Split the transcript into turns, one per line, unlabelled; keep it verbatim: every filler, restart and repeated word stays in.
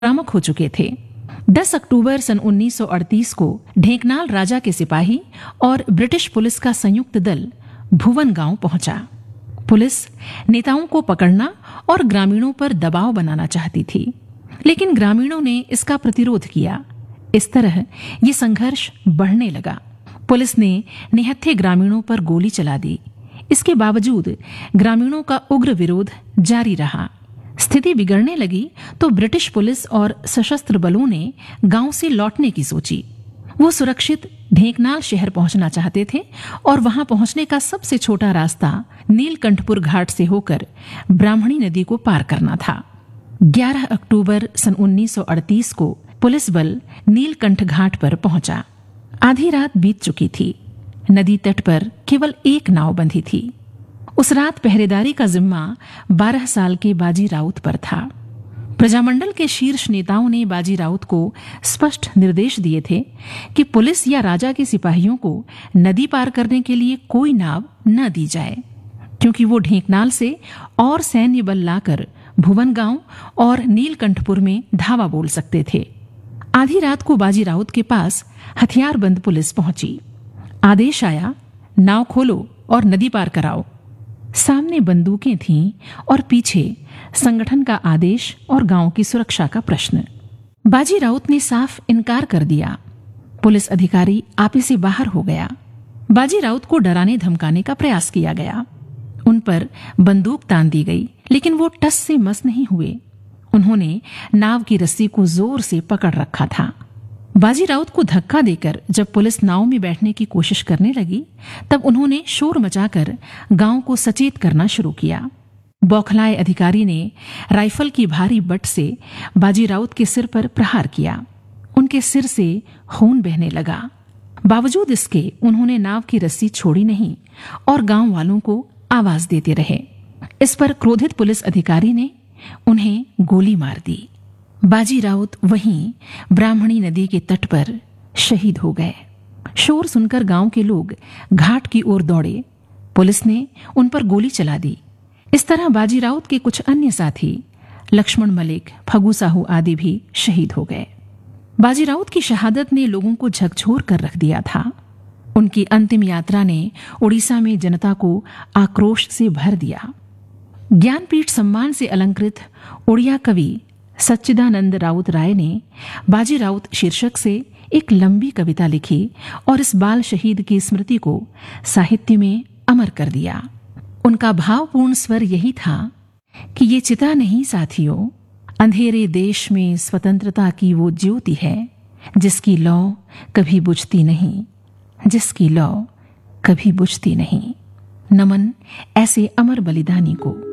आक्रामक हो चुके थे। दस अक्टूबर सन उन्नीस सौ अड़तीस को ढेंकनाल राजा के सिपाही और ब्रिटिश पुलिस का संयुक्त दल भुवन गांव पहुंचा। पुलिस नेताओं को पकड़ना और ग्रामीणों पर दबाव बनाना चाहती थी, लेकिन ग्रामीणों ने इसका प्रतिरोध किया। इस तरह ये संघर्ष बढ़ने लगा। पुलिस ने निहत्थे ग्रामीणों पर गोली चला दी। इसके बावजूद ग्रामीणों का उग्र विरोध जारी रहा। स्थिति बिगड़ने लगी तो ब्रिटिश पुलिस और सशस्त्र बलों ने गांव से लौटने की सोची। वो सुरक्षित ढेंकनाल शहर पहुंचना चाहते थे और वहां पहुंचने का सबसे छोटा रास्ता नीलकंठपुर घाट से होकर ब्राह्मणी नदी को पार करना था। ग्यारह अक्टूबर सन उन्नीस सौ अड़तीस को पुलिस बल नीलकंठ घाट पर पहुंचा। आधी रात बीत चुकी थी। नदी तट पर केवल एक नाव बंधी थी। उस रात पहरेदारी का जिम्मा बारह साल के बाजी राउत पर था। प्रजामंडल के शीर्ष नेताओं ने बाजी राउत को स्पष्ट निर्देश दिए थे कि पुलिस या राजा के सिपाहियों को नदी पार करने के लिए कोई नाव न दी जाए, क्योंकि वो ढेंकनाल से और सैन्य बल लाकर भुवन गांव और नीलकंठपुर में धावा बोल सकते थे। आधी रात को बाजी राउत के पास हथियारबंद पुलिस पहुंची। आदेश आया, नाव खोलो और नदी पार कराओ। सामने बंदूकें थीं और पीछे संगठन का आदेश और गांव की सुरक्षा का प्रश्न। बाजी राउत ने साफ इनकार कर दिया। पुलिस अधिकारी आपे से बाहर हो गया। बाजी राउत को डराने धमकाने का प्रयास किया गया। उन पर बंदूक तान दी गई, लेकिन वो टस से मस नहीं हुए। उन्होंने नाव की रस्सी को जोर से पकड़ रखा था। बाजी राउत को धक्का देकर जब पुलिस नाव में बैठने की कोशिश करने लगी, तब उन्होंने शोर मचाकर गांव को सचेत करना शुरू किया। बौखलाए अधिकारी ने राइफल की भारी बट से बाजी राउत के सिर पर प्रहार किया। उनके सिर से खून बहने लगा। बावजूद इसके उन्होंने नाव की रस्सी छोड़ी नहीं और गांव वालों को आवाज देते रहे। इस पर क्रोधित पुलिस अधिकारी ने उन्हें गोली मार दी। बाजी राउत वहीं ब्राह्मणी नदी के तट पर शहीद हो गए। शोर सुनकर गांव के लोग घाट की ओर दौड़े। पुलिस ने उन पर गोली चला दी। इस तरह बाजी राउत के कुछ अन्य साथी लक्ष्मण मलिक, फगू साहू आदि भी शहीद हो गए। बाजी राउत की शहादत ने लोगों को झकझोर कर रख दिया था। उनकी अंतिम यात्रा ने उड़ीसा में जनता को आक्रोश से भर दिया। ज्ञानपीठ सम्मान से अलंकृत उड़िया कवि सच्चिदानंद राउत राय ने बाजी राउत शीर्षक से एक लंबी कविता लिखी और इस बाल शहीद की स्मृति को साहित्य में अमर कर दिया। उनका भावपूर्ण स्वर यही था कि ये चिता नहीं साथियों, अंधेरे देश में स्वतंत्रता की वो ज्योति है, जिसकी लौ कभी बुझती नहीं, जिसकी लौ कभी बुझती नहीं। नमन ऐसे अमर बलिदानी को।